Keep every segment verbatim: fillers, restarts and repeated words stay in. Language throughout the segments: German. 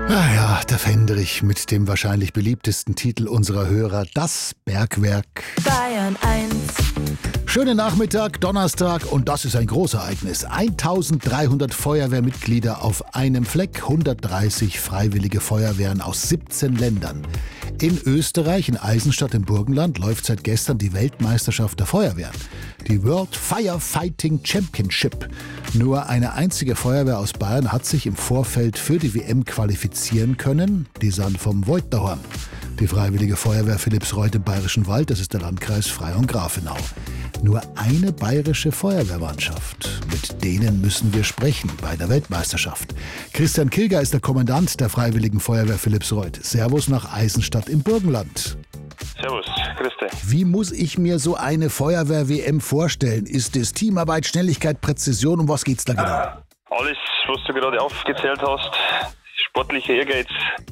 Ah ja, der Fendrich mit dem wahrscheinlich beliebtesten Titel unserer Hörer, das Bergwerk. Bayern eins. Schönen Nachmittag, Donnerstag, und das ist ein Großereignis. eintausenddreihundert Feuerwehrmitglieder auf einem Fleck, hundertdreißig freiwillige Feuerwehren aus siebzehn Ländern. In Österreich, in Eisenstadt im Burgenland, läuft seit gestern die Weltmeisterschaft der Feuerwehren. Die World Firefighting Championship. Nur eine einzige Feuerwehr aus Bayern hat sich im Vorfeld für die W M qualifizieren können, die San vom Voiterhorn. Die Freiwillige Feuerwehr Philippsreuth im Bayerischen Wald, das ist der Landkreis Freyung-Grafenau. Nur eine bayerische Feuerwehrmannschaft. Mit denen müssen wir sprechen bei der Weltmeisterschaft. Christian Kilger ist der Kommandant der Freiwilligen Feuerwehr Philippsreuth. Servus nach Eisenstadt im Burgenland. Servus, grüß dich. Wie muss ich mir so eine Feuerwehr-W M vorstellen? Ist es Teamarbeit, Schnelligkeit, Präzision? Um was geht's da genau? Alles, was du gerade aufgezählt hast, sportlicher Ehrgeiz,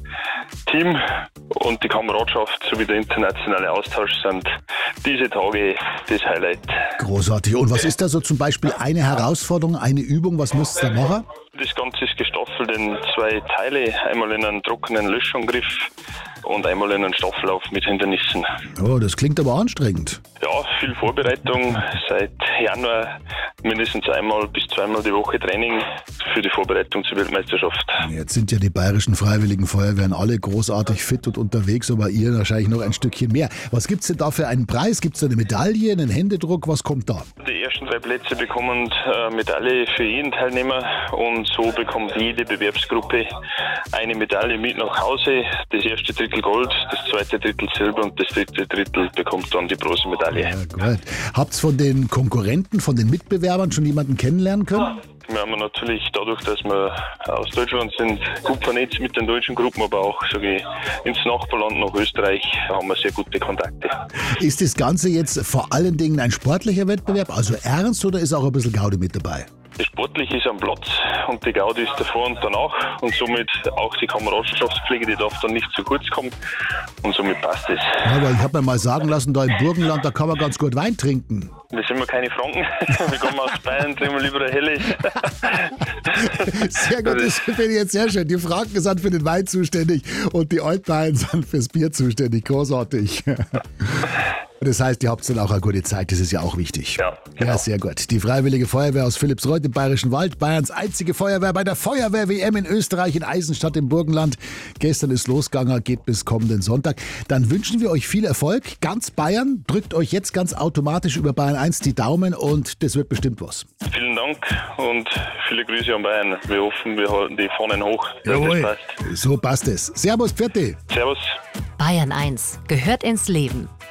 Team und die Kameradschaft sowie der internationale Austausch sind diese Tage das Highlight. Großartig. Und was ist da so zum Beispiel eine Herausforderung, eine Übung? Was müsst ihr da machen? Das Ganze ist gestaffelt in zwei Teile. Einmal in einen trockenen Löschangriff und einmal in einen Staffellauf mit Hindernissen. Oh, das klingt aber anstrengend. Ja, viel Vorbereitung. Seit Januar mindestens einmal bis zweimal die Woche Training für die Vorbereitung zur Weltmeisterschaft. Jetzt sind ja die bayerischen Freiwilligen Feuerwehren alle großartig fit und unterwegs, aber ihr wahrscheinlich noch ein Stückchen mehr. Was gibt's denn da für einen Preis? Gibt's da eine Medaille, einen Händedruck? Was kommt da? Die ersten drei Plätze bekommen eine Medaille für jeden Teilnehmer und so bekommt jede Bewerbsgruppe eine Medaille mit nach Hause. Das erste Drittel Gold, das zweite Drittel Silber und das dritte Drittel bekommt dann die Bronzemedaille. Ja, gut. Habt's von den Konkurrenten, von den Mitbewerbern schon jemanden kennenlernen können? Wir haben natürlich dadurch, dass wir aus Deutschland sind, gut vernetzt mit den deutschen Gruppen, aber auch sage ich, ins Nachbarland nach Österreich haben wir sehr gute Kontakte. Ist das Ganze jetzt vor allen Dingen ein sportlicher Wettbewerb, also ernst, oder ist auch ein bisschen Gaudi mit dabei? Das Sportliche ist am Platz und die Gaudi ist davor und danach und somit auch die Kameradschaftspflege, die darf dann nicht zu kurz kommen und somit passt es. Ja, aber ich habe mir mal sagen lassen, da im Burgenland, da kann man ganz gut Wein trinken. Wir sind ja keine Franken, wir kommen aus Bayern, trinken wir lieber ein helles. Sehr gut, das finde ich jetzt sehr schön. Die Franken sind für den Wein zuständig und die Altbayern sind fürs Bier zuständig. Großartig. Das heißt, ihr habt dann auch eine gute Zeit, das ist ja auch wichtig. Ja, genau. Ja, sehr gut. Die Freiwillige Feuerwehr aus Philippsreuth im Bayerischen Wald, Bayerns einzige Feuerwehr bei der Feuerwehr-W M in Österreich in Eisenstadt im Burgenland. Gestern ist losgegangen, geht bis kommenden Sonntag. Dann wünschen wir euch viel Erfolg. Ganz Bayern drückt euch jetzt ganz automatisch über Bayern eins die Daumen und das wird bestimmt was. Vielen Dank und viele Grüße an Bayern. Wir hoffen, wir halten die Fahnen hoch. Jawohl, das passt. so passt es. Servus, Pfiatti. Servus. Bayern eins gehört ins Leben.